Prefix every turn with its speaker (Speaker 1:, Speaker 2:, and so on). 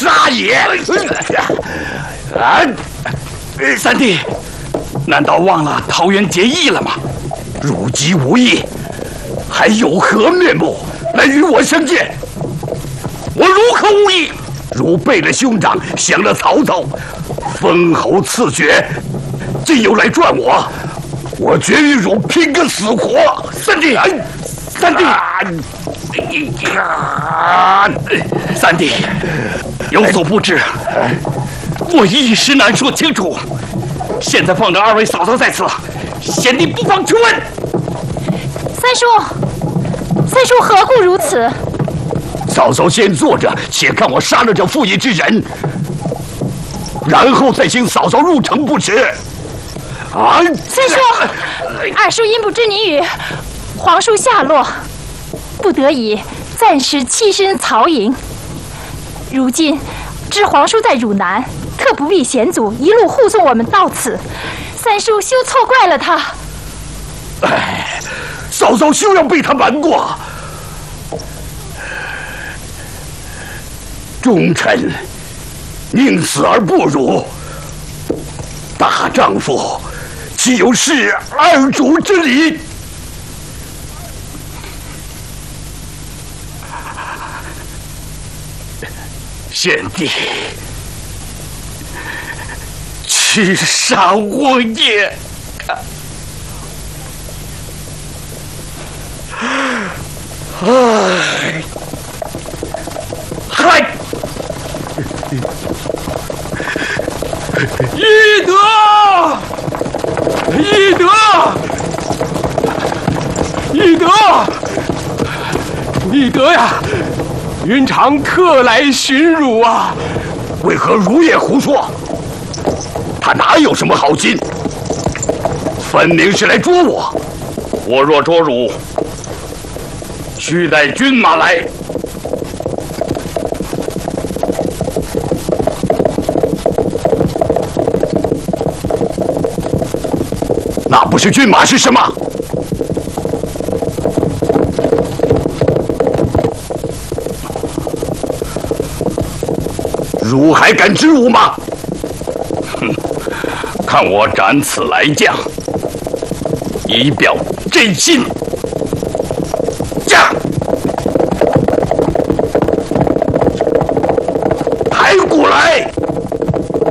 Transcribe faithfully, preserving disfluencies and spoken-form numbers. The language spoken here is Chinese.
Speaker 1: 杀也！啊！
Speaker 2: 三弟，难道忘了桃园结义了吗？
Speaker 1: 汝即无义，还有何面目来与我相见？我如何无义？汝背了兄长，降了曹操，封侯赐爵，今又来赚我，我决与汝拼个死活！
Speaker 2: 三弟，三弟，三弟，有所不知，我一时难说清楚。现在放着二位嫂嫂在此，贤弟不妨去问。
Speaker 3: 三叔，三叔何故如此？
Speaker 1: 嫂嫂先坐着，且看我杀了这负义之人，然后再请嫂嫂入城不迟。啊！
Speaker 3: 三叔，二叔因不知你与皇叔下落，不得已暂时栖身曹营。如今知皇叔在汝南，特不避险阻，一路护送我们到此。三叔休错怪了他。
Speaker 1: 哎，嫂嫂休要被他瞒过。忠臣宁死而不辱，大丈夫岂有弑二主之理？贤弟，去杀我也！哎，嗨！
Speaker 4: 懿德，懿德，懿德，懿德呀！云长特来寻汝啊！
Speaker 1: 为何汝也胡说？他哪有什么好心？分明是来捉我。我若捉汝，须带军马来。那不是军马是什么？汝还敢支吾吗？哼！看我斩此来将，以表真心。驾！抬鼓来！